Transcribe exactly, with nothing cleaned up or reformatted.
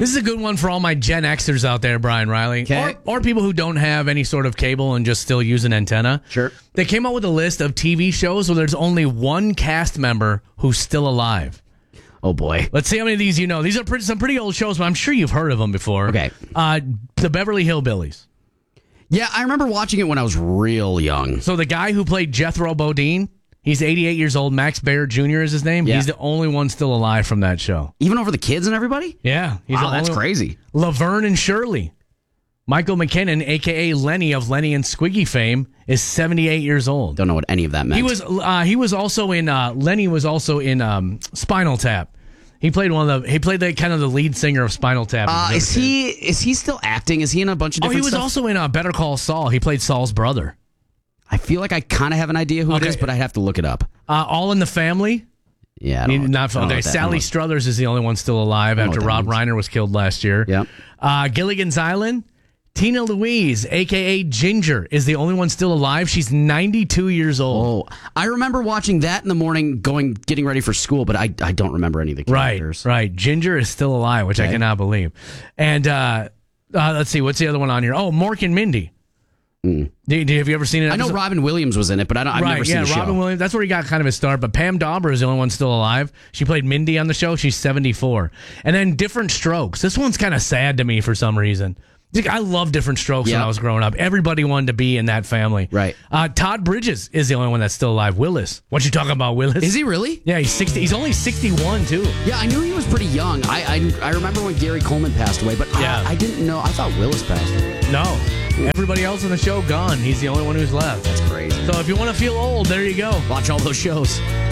This is a good one for all my Gen Xers out there, Brian Riley. Okay. Or, or people who don't have any sort of cable and just still use an antenna. Sure. They came out with a list of T V shows where there's only one cast member who's still alive. Oh, boy. Let's see how many of these you know. These are pretty, some pretty old shows, but I'm sure you've heard of them before. Okay. Uh, the Beverly Hillbillies. Yeah, I remember watching it when I was real young. So the guy who played Jethro Bodine, he's eighty-eight years old. Max Baer Junior is his name. Yeah. He's the only one still alive from that show. Even over the kids and everybody? Yeah. He's Wow, the that's only- crazy. Laverne and Shirley. Michael McKinnon, a k a. Lenny of Lenny and Squiggy fame, is seventy-eight years old. Don't know what any of that meant. He was uh, he was also in uh, Lenny was also in um, Spinal Tap. He played one of the he played the kind of the lead singer of Spinal Tap. Uh, as a is kid. he is he still acting? Is he in a bunch of Oh, different he was stuff? also in uh, Better Call Saul. He played Saul's brother. I feel like I kind of have an idea who Okay. it is, but I have to look it up. Uh, All in the Family. Yeah, I don't know. Not I don't know okay. what that- I don't Sally know. Struthers is the only one still alive know after what that Rob means. Reiner was killed last year. Yep. Uh, Gilligan's Island. Tina Louise, a k a. Ginger, is the only one still alive. She's ninety-two years old. Oh, I remember watching that in the morning, going getting ready for school, but I I don't remember any of the characters. Right, right. Ginger is still alive, which I Okay. cannot believe. And uh, uh, let's see, what's the other one on here? Oh, Mork and Mindy. Mm. Do, do, have you ever seen it? I know Robin Williams was in it, but I don't, I've right, never seen yeah, the show. Robin Williams. That's where he got kind of his start. But Pam Dauber is the only one still alive. She played Mindy on the show. She's seventy-four. And then Different Strokes. This one's kind of sad to me for some reason. I love Different Strokes when Yep. I was growing up. Everybody wanted to be in that family. Right. Uh, Todd Bridges is the only one that's still alive. Willis. What you talking about, Willis? Is he really? Yeah, he's sixty. He's only sixty-one too. Yeah, I knew he was pretty young. I I, I remember when Gary Coleman passed away, but Yeah. I, I didn't know. I thought Willis passed away. No. Everybody else on the show gone. He's the only one who's left. That's crazy. So if you want to feel old, there you go. Watch all those shows.